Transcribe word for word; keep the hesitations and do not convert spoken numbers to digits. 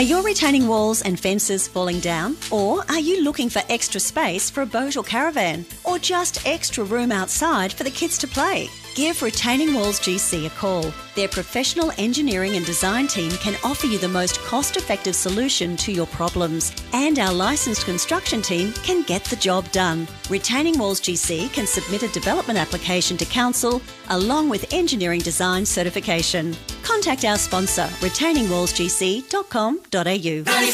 Are your retaining walls and fences falling down? Or are you looking for extra space for a boat or caravan? Or just extra room outside for the kids to play? Give Retaining Walls G C a call. Their professional engineering and design team can offer you the most cost-effective solution to your problems. And our licensed construction team can get the job done. Retaining Walls G C can submit a development application to Council along with engineering design certification. Contact our sponsor, retaining walls g c dot com dot a u.